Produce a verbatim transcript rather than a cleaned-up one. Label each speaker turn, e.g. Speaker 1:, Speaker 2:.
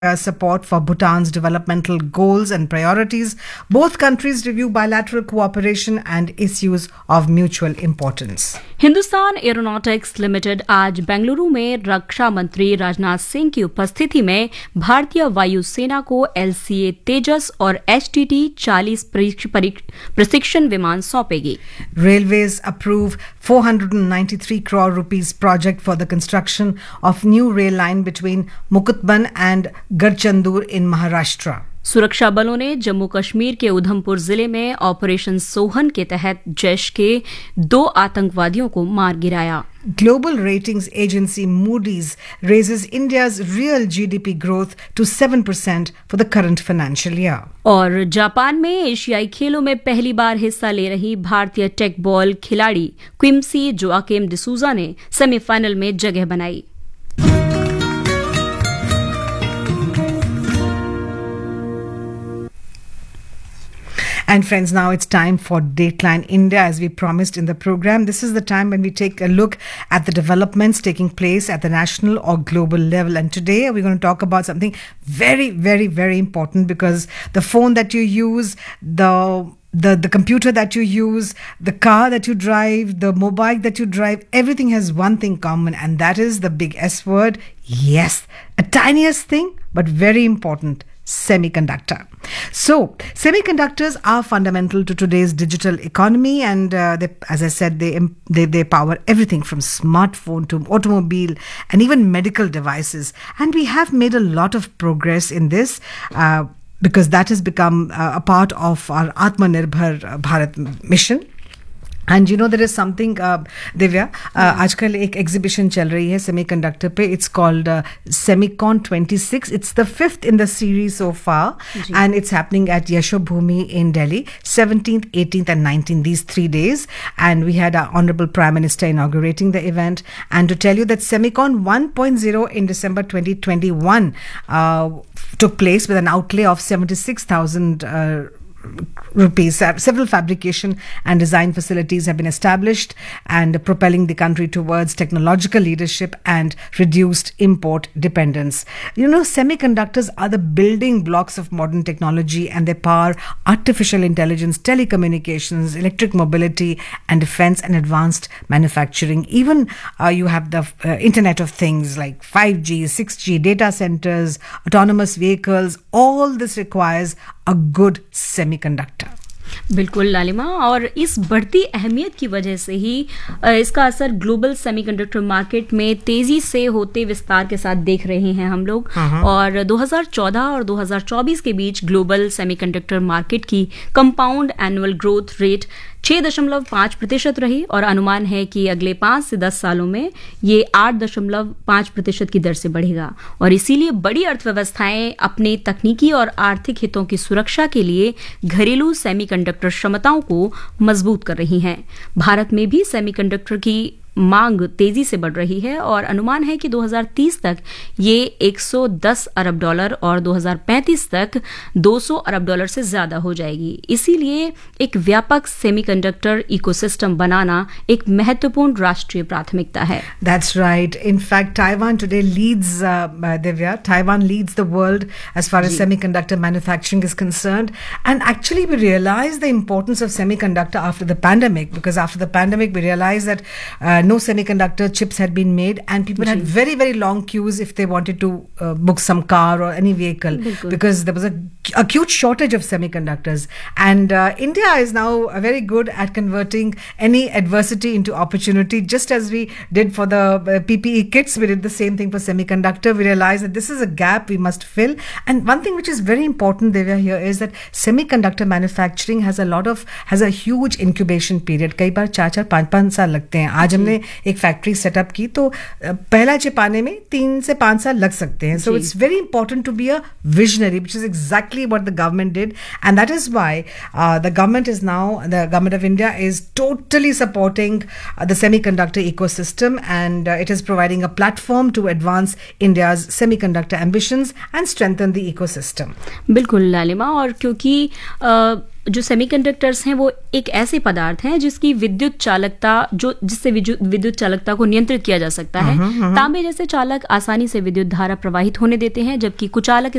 Speaker 1: Uh, support for Bhutan's developmental goals and priorities. Both countries review bilateral cooperation and issues of mutual importance.
Speaker 2: Hindustan aeronautics limited आज बेंगलुरु में रक्षा मंत्री राजनाथ सिंह की उपस्थिति में भारतीय वायुसेना को एलसीए तेजस और एचटीटी चालीस प्रशिक्षण विमान सौंपेगी.
Speaker 1: Railways approve four hundred ninety-three crore rupees project for the construction of new rail line between Mukutban and Garchandur in Maharashtra.
Speaker 2: सुरक्षा बलों ने जम्मू कश्मीर के उधमपुर जिले में ऑपरेशन सोहन के तहत जैश के दो आतंकवादियों को मार गिराया.
Speaker 1: Global ratings agency Moody's raises India's real G D P growth to seven percent for the current financial year.
Speaker 2: और जापान में एशियाई खेलों में पहली बार हिस्सा ले रही भारतीय टेक बॉल खिलाड़ी क्विम्सी जोआकिम डिसूजा ने सेमीफाइनल में जगह बनाई.
Speaker 1: And friends, now it's time for Dateline India. As we promised in the program, this is the time when we take a look at the developments taking place at the national or global level. And today we're going to talk about something very, very, very important, because the phone that you use, the The, the computer that you use, the car that you drive, the mobile that you drive, everything has one thing common, and that is the big S word. Yes, a tiniest thing, but very important. Semiconductor. So, semiconductors are fundamental to today's digital economy, and uh, they, as I said, they, they they power everything from smartphone to automobile and even medical devices. And we have made a lot of progress in this. Uh, because that has become uh, a part of our Atmanirbhar Bharat mission. And you know, there is something, uh, Divya, uh, आजकल एक exhibition चल रही है semiconductor पे. It's called uh, Semicon twenty-six. It's the fifth in the series so far. Ji. And it's happening at Yashobhumi in Delhi, seventeenth, eighteenth and nineteenth, these three days. And we had our Honorable Prime Minister inaugurating the event. And to tell you that Semicon one point oh in December twenty twenty-one uh, took place with an outlay of seventy-six thousand uh, rupees. Several fabrication and design facilities have been established and propelling the country towards technological leadership and reduced import dependence. You know, semiconductors are the building blocks of modern technology, and they power artificial intelligence, telecommunications, electric mobility, and defense and advanced manufacturing. Even uh, you have the uh, Internet of Things like five G, six G, data centers, autonomous vehicles. All this requires a good semiconductor.
Speaker 2: बिल्कुल लालिमा, और इस बढ़ती अहमियत की वजह से ही इसका असर ग्लोबल सेमीकंडक्टर मार्केट में तेजी से होते विस्तार के साथ देख रहे हैं हम लोग. और दो हज़ार चौदह और दो हज़ार चौबीस के बीच ग्लोबल सेमीकंडक्टर मार्केट की कंपाउंड एनुअल ग्रोथ रेट छह दशमलव पांच प्रतिशत रही, और अनुमान है कि अगले पांच से दस सालों में ये आठ दशमलव पांच प्रतिशत की दर से बढ़ेगा. और इसीलिए बड़ी अर्थव्यवस्थाएं अपने तकनीकी और आर्थिक हितों की सुरक्षा के लिए घरेलू सेमीकंडक्टर क्षमताओं को मजबूत कर रही हैं. भारत में भी सेमीकंडक्टर की मांग तेजी से बढ़ रही है, और अनुमान है कि दो हज़ार तीस तक ये एक सौ दस अरब डॉलर और दो हज़ार पैंतीस तक दो सौ अरब डॉलर से ज्यादा हो जाएगी. इसीलिए एक व्यापक सेमीकंडक्टर इकोसिस्टम बनाना एक महत्वपूर्ण राष्ट्रीय प्राथमिकता है.
Speaker 1: That's right. In fact, Taiwan today leads, uh, Divya, Taiwan leads the world as far as semiconductor manufacturing is concerned. And actually, we realized the importance of semiconductor after the pandemic, because after the pandemic, we realized that uh, no semiconductor chips had been made, and people had very, very long queues if they wanted to uh, book some car or any vehicle, because there was a acute shortage of semiconductors. And uh, India is now uh, very good at converting any adversity into opportunity. Just as we did for the uh, P P E kits, we did the same thing for semiconductor. We realized that this is a gap we must fill. And one thing which is very important, Devya, here is that semiconductor manufacturing has a lot of has a huge incubation period. कई बार चार चार पाँच पाँच साल लगते हैं. आज हमने एक फैक्ट्री सेटअप की तो पहला चिप आने में तीन से पांच साल लग सकते हैं. So it's very important to be a visionary, which is exactly what the government did, and that is why the government is now the government of India is totally supporting the semiconductor ecosystem, and it is providing a platform to advance India's semiconductor ambitions and strengthen the ecosystem.
Speaker 2: बिल्कुल लालिमा, और क्योंकि uh, जो semiconductors हैं वो एक ऐसे पदार्थ हैं जिसकी विद्युत चालकता जो जिससे विद्युत चालकता को नियंत्रित किया जा सकता है। तांबे जैसे चालक आसानी से विद्युत धारा प्रवाहित होने देते हैं, जबकि कुचालक